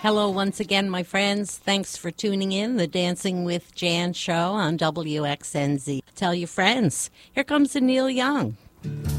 Hello once again, my friends. Thanks for tuning in, the Dancing with Jan show on WXNZ. Tell your friends. Here comes the Neil Young.